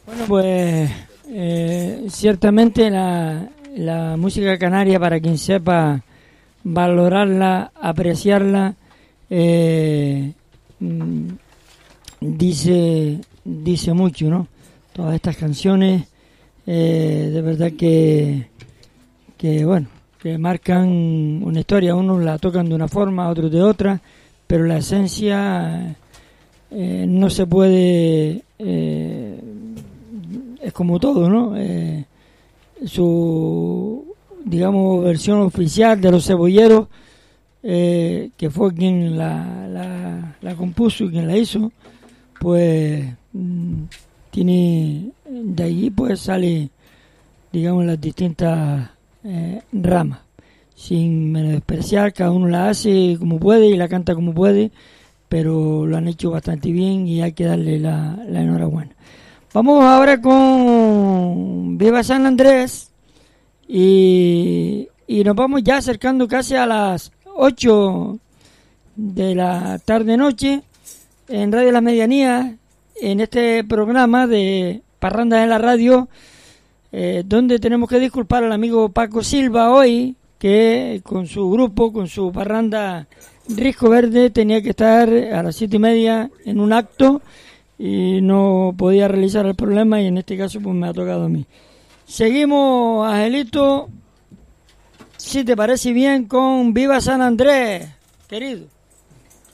Bueno, pues ciertamente la música canaria, para quien sepa valorarla, apreciarla, dice mucho, ¿no? Todas estas canciones, de verdad que bueno, que marcan una historia. Unos la tocan de una forma, otros de otra, pero la esencia no se puede, es como todo, ¿no? Su, digamos, versión oficial de Los Cebolleros, que fue quien la compuso y quien la hizo, pues tiene, de allí pues sale, digamos, las distintas ramas, sin menospreciar. Cada uno la hace como puede y la canta como puede, pero lo han hecho bastante bien y hay que darle la enhorabuena. Vamos ahora con Viva San Andrés y nos vamos ya acercando casi a las 8 de la tarde-noche en Radio La Medianía, en este programa de Parrandas en la Radio, donde tenemos que disculpar al amigo Paco Silva hoy, que con su grupo, con su parranda Risco Verde, tenía que estar a las 7:30 en un acto y no podía realizar el problema, y en este caso pues me ha tocado a mí. Seguimos, Angelito, si te parece bien, con Viva San Andrés, querido.